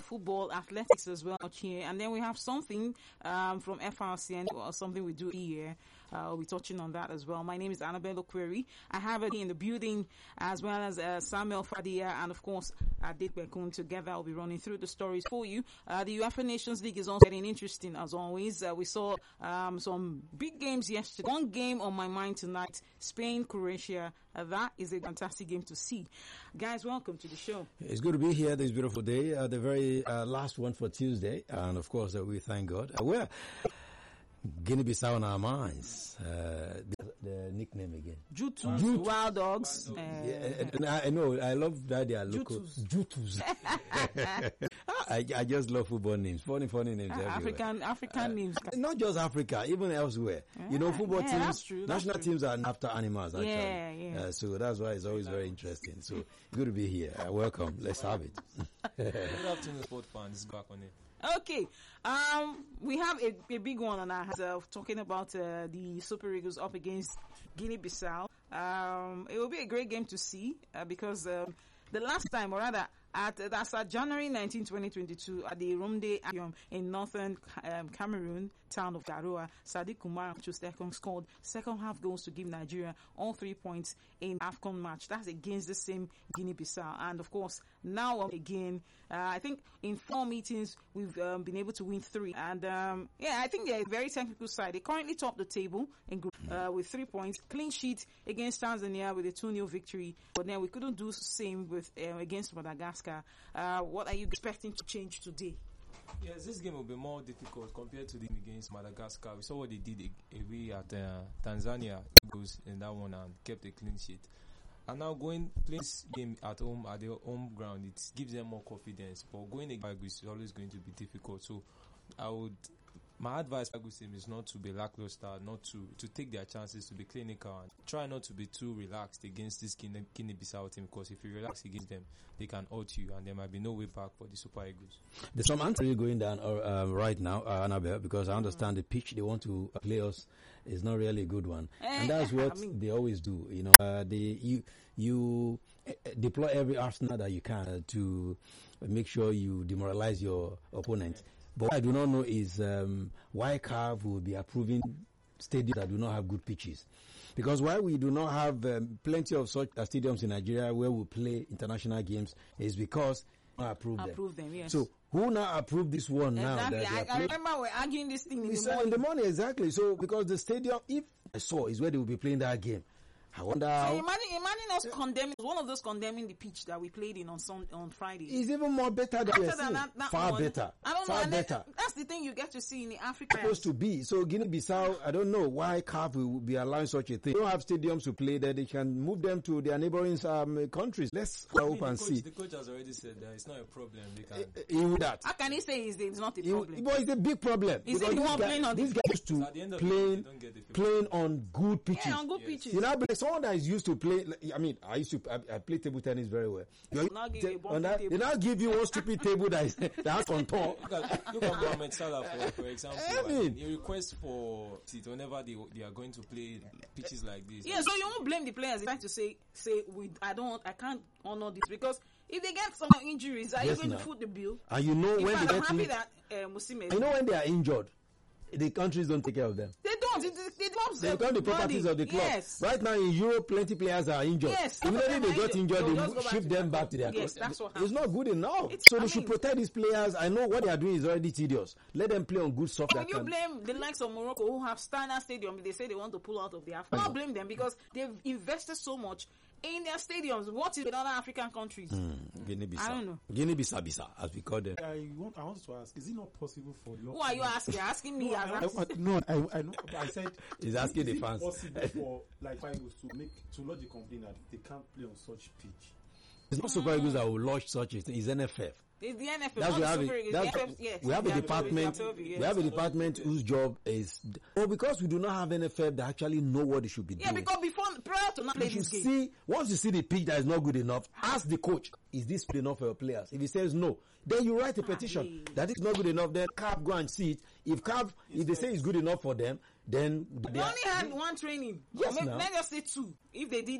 football, athletics as well here. And then we have something from FRCN, or something we do here. We'll be touching on that as well. My name is Annabelle Query. I have it here in the building, as well as Samuel Fadia and, of course, Adit Bekun. Together, I'll be running through the stories for you. The UEFA Nations League is also getting interesting, as always. We saw some big games yesterday. One game on my mind tonight, Spain, Croatia. That is a fantastic game to see. Guys, welcome to the show. It's good to be here this beautiful day, the very last one for Tuesday. And, of course, we thank God. We're Guinea-Bissau on our minds. The nickname again. Jutus. Wild Dogs. I know. I love that they are local. Jutus. I just love football names. Funny names everywhere. African names. Not just Africa, even elsewhere. Football teams, national teams are after animals, actually. Yeah. So that's why it's always very interesting. So good to be here. Welcome. Let's have it. Good afternoon, sport fans. Back on it. Okay, we have a big one on our hands, talking about the Super Eagles up against Guinea-Bissau. It will be a great game to see because the last time, or rather, that's January 19, 2022, at the Romde Stadium in northern Cameroon, town of Garoua, Sadiq Kumar Chustekong scored second half goals to give Nigeria all 3 points in AFCON match. That's against the same Guinea-Bissau. And of course, now again, I think in 4 meetings, we've been able to win 3. And I think they're a very technical side. They currently top the table in group with 3 points. Clean sheet against Tanzania with a 2-0 victory. But then we couldn't do the same with against Madagascar. What are you expecting to change today? Yes, this game will be more difficult compared to the game against Madagascar. We saw what they did away at Tanzania Eagles in that one and kept a clean sheet. And now playing this game at home, at their home ground, it gives them more confidence. But going against Eagles is always going to be difficult. So my advice to Eagles team is not to be lackluster, not to take their chances, to be clinical, and try not to be too relaxed against this Guinea-Bissau team, because if you relax against them, they can hurt you, and there might be no way back for the Super Eagles. There's some answer going down right now, Annabelle, because I understand the pitch they want to play us is not really a good one, and that's what they always do. You deploy every arsenal that you can to make sure you demoralize your opponent. But what I do not know is why CAF will be approving stadiums that do not have good pitches. Because why we do not have plenty of such stadiums in Nigeria where we play international games is because we approve them. Yes. So who now approved this one now? Exactly. I remember we're arguing this thing in the morning, exactly. So because the stadium, if I saw, is where they will be playing that game. I wonder. So imagine us condemning one of those condemning the pitch that we played in on Friday. It's even more better than that far one. Better. I don't far know. Better. That's the thing you get to see in the Africa. Supposed to be. So Guinea-Bissau, I don't know why CAF will be allowing such a thing. They don't have stadiums to play there. They can move them to their neighboring countries. Let's hope and see. The coach has already said that it's not a problem. They can. That. How can he say it's not a problem? But it's a big problem. Is it the one playing on these guys to playing on good pitches? Yeah, on good pitches. You know, someone that is used to play. I play table tennis very well. They now give you one stupid table that's on top. Look at Mohamed Salah for example. He requests for it whenever they are going to play pitches like this. Yeah, so you won't blame the players. They try to say I can't honor this because if they get some injuries, are you going to foot the bill? And you know when I'm happy that Musime. You know when they are injured, the countries don't take care of them. They don't. They become the properties of the club. Yes. Right now in Europe, plenty players are injured. Yes. Immediately they got injured, they shift them back to their club. That's what it's not good enough. They should protect these players. I know what they are doing is already tedious. Let them play on good soft. When you blame the likes of Morocco who have standard stadium, they say they want to pull out of the Africa. Don't blame them because they've invested so much in their stadiums. What is with other African countries? Guinea-Bissau. I don't know. Guinea-Bissau, as we call them. I wanted to ask, is it not possible for your... Who are you asking? You're asking me. I know. I said... He's asking the fans. Is it possible for Eagles to lodge a complaint that they can't play on such pitch? It's not Super Eagles that will launch such a thing. It's NFF. It's the NFF. We have a department. We have a department whose job is. Well, because we do not have NFF that actually know what they should be doing. Yeah, because prior to not play this game. Once you see the pitch that is not good enough, ask the coach, is this good enough for your players? If he says no, then you write a petition that is not good enough. Then CAF go and see it. If they say it's good enough for them, then they only had one training. Yes, let's just say 2. If they did